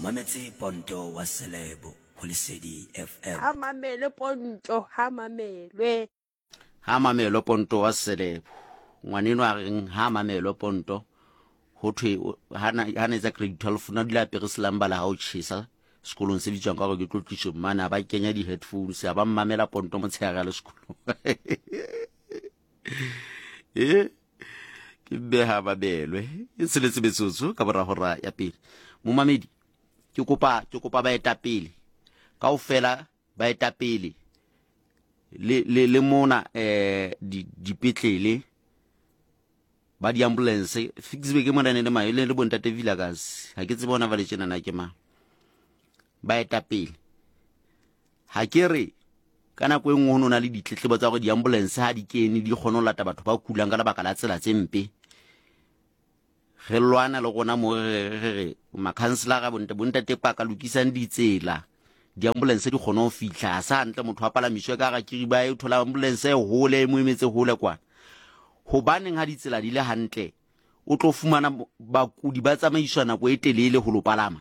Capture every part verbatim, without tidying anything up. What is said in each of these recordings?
mametse Ponto wa Selebo ho Lesedi F M. Ha mamele Ponto, ha mamelwe. Ha mamelo Ponto wa Selebo. Ngwaneno a reng ha mamelo Ponto ho thwe hana hana tsa grade twelve na dila pereslang bala ha o tshisa sekolong se bitswang ka go ke tlotliso mana ba kenya di headphones ba mamela Ponto motshega le sekolo. Eh ke be ha ba belwe e se le sebetso ka bora hora ya pele mo mamedi ke kopa ke kopa ba eta pele kaofela ba eta pele le le le mona eh di dipetlele ba di ambulance fixwe ke mona ne le maele le bontate Vilakazi ha ke tsebona ba le tshena na ke ma ba eta pele ha ke re kana go engwe ho na le ditletlebo tsa go di ambulance ha di kene di kgona ho lata batho ba kulang ka la baka la tsela tse mpe re lwana le gona mo re ma councilor ga bonte bontate pa ka lokisang ditsela di ambulance di kgona ho fihla sa ntle motho a pala miswe ka ga kiriba e thola ambulance e hole mo emetse hole kwa ho baneng ha ditsela di le hantle o tlo fumana bakudi ba tsamaiswana go etelele ho lo palama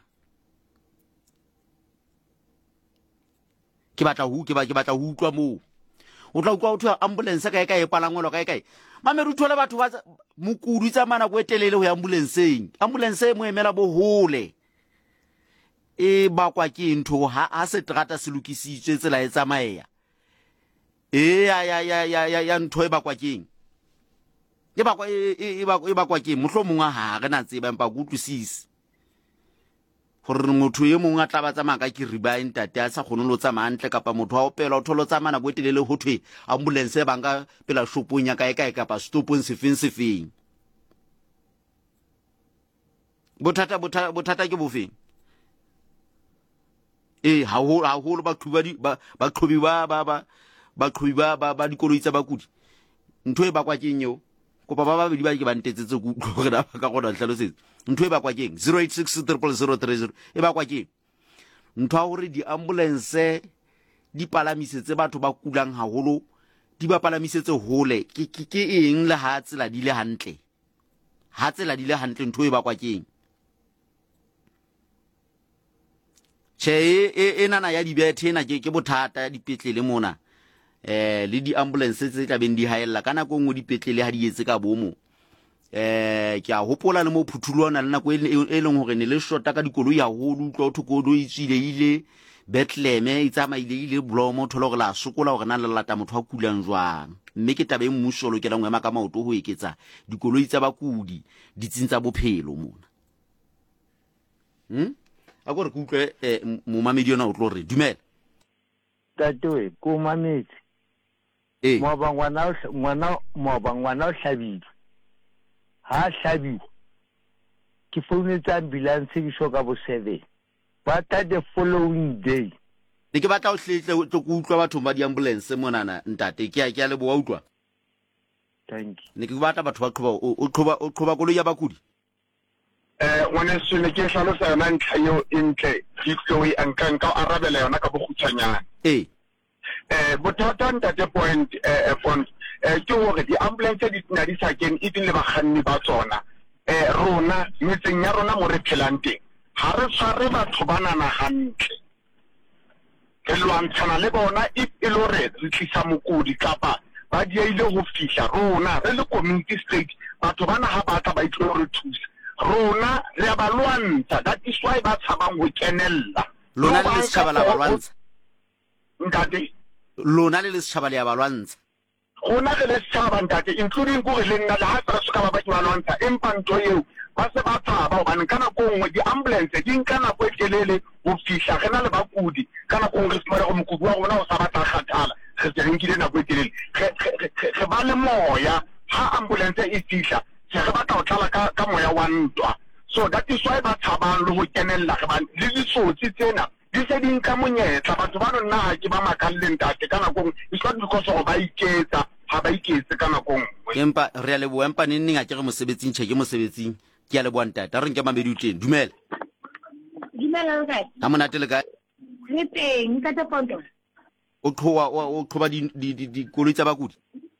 ke batla hu ke ba ke batla hu utlwa mo o tla utlwa o thwa ambulance ka e ka e palangwelo ka e ka mame re thola batho ba mokudi tsa mana go etelele ho ambulance ambulance mo emela bo hole e ba kwa ke ntho ha ha se trata se lokisitswe tsela e tsamaya e ya ya ya ya ya ntho e ba kwa keng e ba kwa e ba e ba kwa keng mohlomongwa ha re na tseba empa go utlwisise gore motho ye mongwe a tla ba tsamaya ka ke riba intate a sa khone lo tsamaya ntle kapa motho a opela o tholo tsamana go etelele ho thwe ambulance ba nga pela shopong ya kae kae kapa stopong se feng se feng bothata bothata bothata ke bofeng eh ha ho ha ho ba thuba di ba ba qhobi ba ba ba ba qhobi ba ba ba dikoloi tsa bakudi ntho e ba kwa keng yo kopa ba ba di ba ke ba ntetsetse go gore ba ka gona tlhalosetse ntho e ba kwa keng zero eight six zero zero zero three zero e ba kwa keng ntho a hore di ambulance di palamisetse batho ba kulang haholo di ba palamisetse hole ke ke eng le ha tsela di le hantle ha tsela di le hantle ntho e ba kwa keng che e nana ya dibethe na ke ke bothata ya dipetlele mona eh le di ambulance tse tla beng di haella kana go ngo dipetlele ha di etse ka bomo eh ke a hopola le mo phuthulwana le nako e leng hore ne le shota ka dikoloi ya ho utlwa thokodo e tsile ile Bethlehem e tsamaile ile Blomo tholo go la sokola hore na le lata motho a kulang jwang mme ke tabe mmuso lo ke la ngwema ka maoto ho eketsa dikoloi tsa bakudi di tsintsa bophelo mona hm a gore go utlwe mo mamedi yona o tlo re dumela tatwe ko mamedi eh mo ba ngwana ngwana mo ba ngwana o hlabile ha hlabile ke founetsa ambulance ke shoka bo seven but the following day le ke batla o hletle tlo go utlwa batho ba di ambulance mona na ntate ke a ke a le bo utlwa thank you ne ke batla batho ba qhoba o qhoba o qhoba koloi ya bakudi eh wona se ne ke hlalosa yona ntlha yo entle ke tlo e anka ka arabela yona ka bogutshwanyana eh eh bothata ntate point eh point eh ke hore di ambulance di tsena di sa ken e dinle bakganni ba tsona eh rona metseng ya rona mo re phelang teng ha re tshware batho bana na hantle ke lwantshana le bona e le hore re tlisa mokudi kapa ba di ile ho fihla rona re le community state batho bana ha ba tla ba itlo re thusa rona re ba lwantsa that is why ba tshabang ho kenella lona le setjhaba la balwantsa ntate lona le setjhaba le ya balwantsa gona ge le setjhaba ntate including go le nna le ha tsara se ka ba ba ke balwantsa empa ntho eo ba se ba tshaba hobane kana go ngwe di ambulance di nkana go etelele go fihla gena le bakudi kana go ngwe se mara go mokudi wa gona o sa batla khathala ge se nkile na go etelele ge ba le moya ha ambulance e fihla se ge batla o tlala ka ka moya wa ntwa so that is why ba tshabang le go kenella ge ba le ditsotsi tsena di se di nka monyetla batho ba nna ke ba makalle ntate kana go it's not because go ba iketsa ha ba iketse kana go empa re a le bo empa nne nga ke re mosebetsing tsheke mosebetsing ke a le bo ntate re nke mamedi uteng dumela dumela ga ha monate le ka re teng ka tsa Ponto o qhowa o qhoba di di di koloi tsa bakudi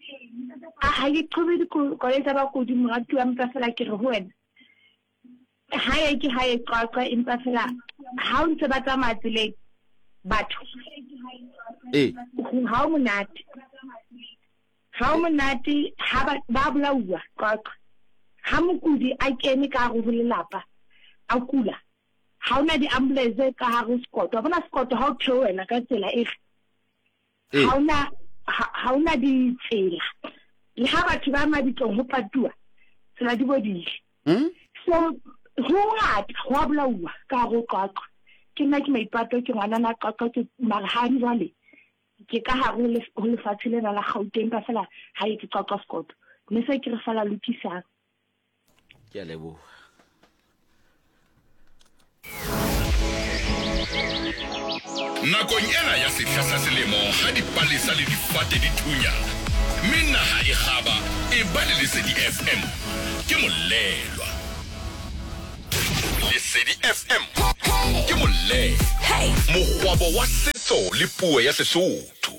a ha ke qhobe di koloi tsa bakudi moratu wa mpa fela ke re ho wena hae ke hae qaqwa empa fela ha o ntse ba tsamaya tseleng batho eh ha o monate ha o monate ha ba bolaua qoqo ha mokudi a kene ka go lelapa a kula ha ona di ambulance ka ha go skoto bona skoto ha o theoela ka tsela e ha ona ha ona di tsela le ha batho ba ma ditlong ho patua tsela di bodile hm so ho ngata ho bolaua ka go qoqo ke nna ke maipato ke ngwana na qoqo ke marhani jwale ke ka ha go le ho le fatsile la Gauteng ka fela ha e ke qoqo skoto mme se ke re fala lokisa ke a leboha nakong ena ya sehla sa selemo ha dipalesa le difate di thunya mme naha e kgaba e ba le Lesedi F M ke molelwa Lesedi F M ke molelwa mogwabo wa setso le puo ya Sesotho.